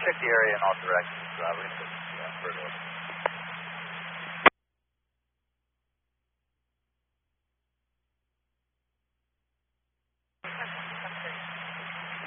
check the area in all directions. We're going to further.